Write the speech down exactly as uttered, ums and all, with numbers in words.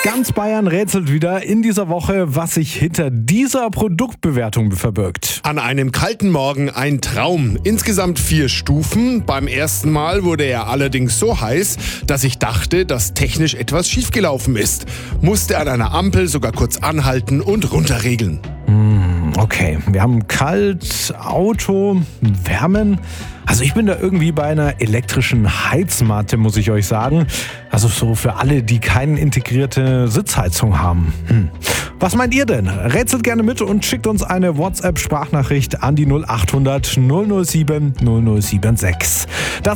Ganz Bayern rätselt wieder in dieser Woche, was sich hinter dieser Produktbewertung verbirgt. An einem kalten Morgen ein Traum. Insgesamt vier Stufen. Beim ersten Mal wurde er allerdings so heiß, dass ich dachte, dass technisch etwas schiefgelaufen ist. Musste an einer Ampel sogar kurz anhalten und runterregeln. Okay, wir haben kalt, Auto, Wärmen. Also ich bin da irgendwie bei einer elektrischen Heizmatte, muss ich euch sagen. Also so für alle, die keine integrierte Sitzheizung haben. Hm. Was meint ihr denn? Rätselt gerne mit und schickt uns eine WhatsApp-Sprachnachricht an die null acht hundert null null sieben null null sieben sechs. Das